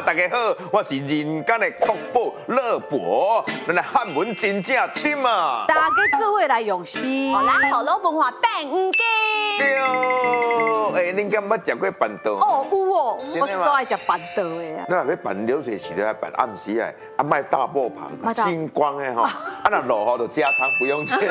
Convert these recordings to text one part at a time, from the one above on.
大家好，我是人间的国宝乐博，咱的汉文真正深啊！ 大家做伙来用心， 好啦，好乐文化变唔见。 对，恁敢捌食过板豆？ 哦，有哦，我真的吗最爱食板豆的啊。 咱若要办流水席，就要办暗时啊，啊卖大爆棚，星光的吼，啊那落雨就加汤不用钱。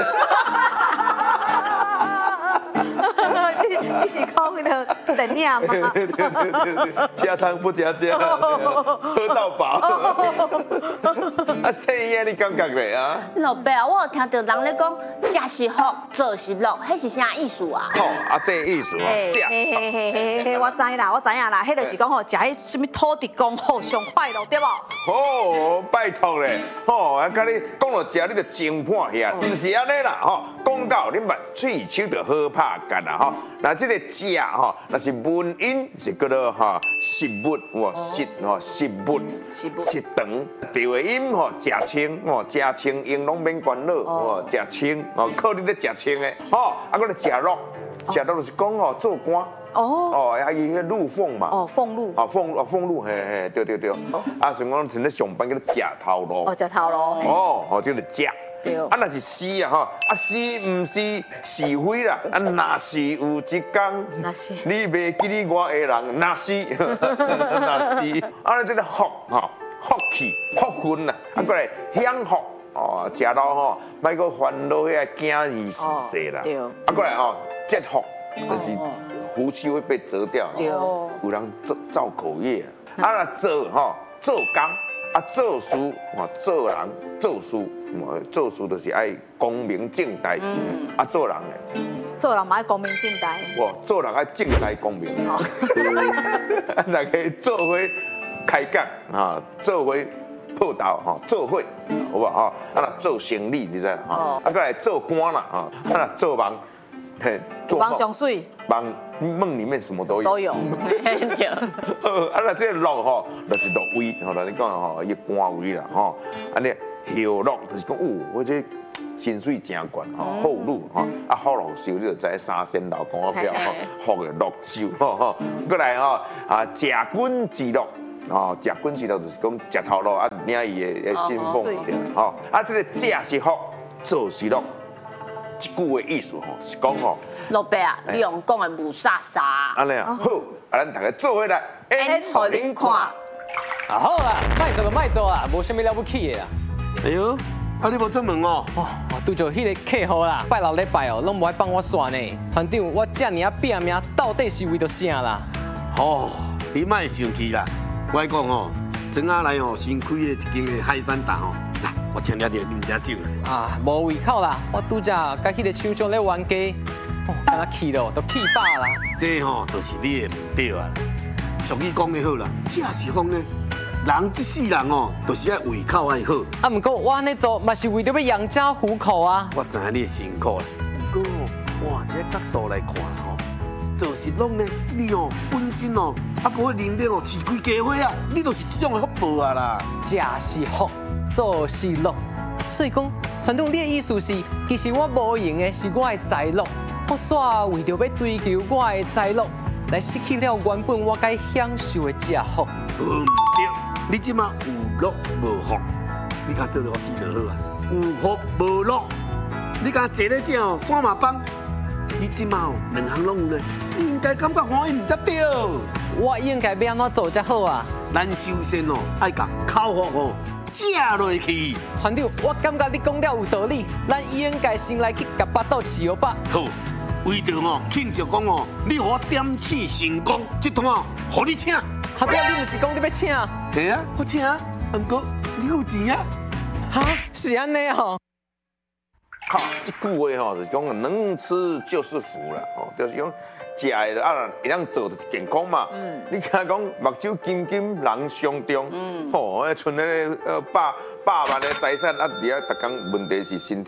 你是讲那个电影吗？ 加汤不加酱，喝到饱。啊，生意你感觉嘞啊？ 老爸啊，我有听到人咧讲，食是福，做是乐，迄是啥意思啊？ 好，啊这意思哦， 嘿，我知啦，我知影啦，迄就是讲吼，食迄什么土地公好上快乐，对无？ 哦，拜托咧，吼，啊，甲你讲到食，你就真判遐，唔是安尼啦，吼，讲到你目喙手就好拍干啦，吼，那这个食吼，那是文音是叫做哈食物，食吼食物，食长，地位音吼食清，食清音拢免管恼，食清，靠你咧食清的，吼，啊，搁咧食肉，食肉就是讲吼做官。哦，啊，伊迄鹿凤嘛， 俸禄， 俸禄，嘿，对，啊，像讲像咧上班叫做食头路， 哦，食头路， 哦，就是食。 对， 啊，若是死啊吼，啊死唔是是非啦，啊若是有一天，你袂记你我的人，若是，若是，啊，这个福吼，福气、福分啦，啊，过来享福。哦，食到吼，莫个烦恼遐惊而死世啦。 对。 啊，过来吼，折福就是福气会被折掉。 对。 有人造口业啊，啊，做吼做工啊，做事做人做事，做事就是爱光明正大。啊，做人咧， 做人嘛爱光明正大。 做人爱正大光明。大家做伙开讲啊，做伙。报道吼，做伙好不好？啊，那做生意你知道哈？啊，过来做官啦啊，那做忙，嘿， 做忙上水， 忙梦里面什么都有。 都有。 啊，那这个禄吼，就是禄位，吼，你讲吼，伊官位啦吼，安尼后禄就是讲，我这薪水真悬吼，好禄吼，啊好禄收你就知3仙老公票吼，福的禄收吼，过来吼啊，食君之禄。哦，食滚石头就是讲食头路啊，领伊的信奉对，吼啊，这个食是福，做是禄，一句的意思吼是讲吼， 老爸啊，你用讲的无啥啥。 安尼啊，好，啊，咱大家做伙来， 演互恁看。 啊好啦，卖做啦，无啥物了不起的啦。 哎呦，啊你无出门哦？ 哦，拄着迄个客户啦，拜6礼拜哦，拢无爱帮我算呢。团长，我遮尔啊拼命，到底是为着啥啦？ 哦，你莫生气啦。我讲哦，庄仔来哦，新开的一间的海产档哦，来，我请你啉饮酒啦。 啊，无胃口啦，我拄则甲迄个厂长咧冤家，哦，敢若气咯，都气饱啦。 这吼都是你的唔对啊。俗语讲得好啦，食是福呢。人这世人哦，都是爱胃口爱好。 啊，毋过我安尼做，嘛是为着要养家糊口啊。 我知影你的辛苦啦，不过换一个角度来看吼。做事拢呢，你哦本身哦，啊，搁去能力哦，饲规家伙啊，你就是这种的福报啊啦。 食是福，做是乐，所以讲，传统你的意思是，其实我无用的是我的财路，我煞为着要追求我的财路，来失去了原本我该享受的食福。 唔对，你即马有乐无福，你看做了我死就好啊。有福无乐，你敢坐咧这哦山马帮，你即马哦两项拢有呢。你应该感觉欢喜唔才对， 我应该要安怎做才好啊？ 咱首先哦，爱甲口福哦食落去。 船长，我感觉你讲了有道理，咱应该先来去甲巴肚饲好饱。 好，为着哦庆祝讲哦，你和我点醒成功，这趟哦，互你请。 哈哥，你不是讲你要请？ 系啊，我请啊，不过你有钱啊？ 哈，是安尼吼。 好，这句话吼就是讲能吃就是福啦，吼，就是讲。食的啊，会当做就是健康嘛。你看讲目睭金金人上中，吼，迄剩咧百万的财产啊，伫遐逐工问题是身体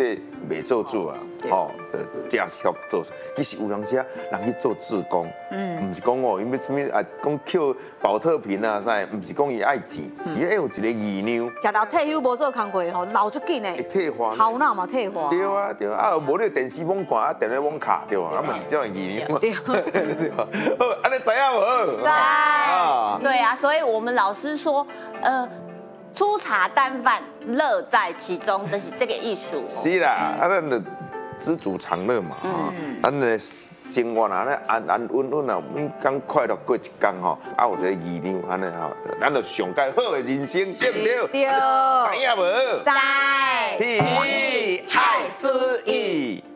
袂做主啊，吼，家属做。其实有当时啊，人去做志工，唔是讲哦，因为什么啊，讲捡保特瓶啊啥，唔是讲伊爱钱，是要有一个义娘。 食到退休无做工过吼，老足紧会的， 退化。 头脑嘛退化。 对啊对啊，啊无你电视网看啊，电视网卡对啊，啊嘛是这样义娘。 对对啊，好，安尼知影无？ 在，对啊，所以我们老师说，粗茶淡饭，乐在其中，就是这个艺术。 是啦，啊，咱就知足常乐嘛，咱的生活啊，咧安安稳稳啊，每天快乐过一天吼，啊有一个义娘安尼吼，咱就上介好的人生，对不对？ 对， 知影无？ 在。 喜爱之意。